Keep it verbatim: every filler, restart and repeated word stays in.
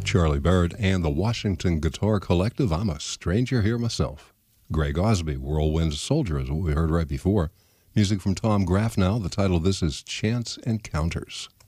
Charlie Barrett and the Washington Guitar Collective, I'm a Stranger Here Myself. Greg Osby, Whirlwind Soldier is what we heard right before. Music from Tom Graff now. The title of this is Chance Encounters.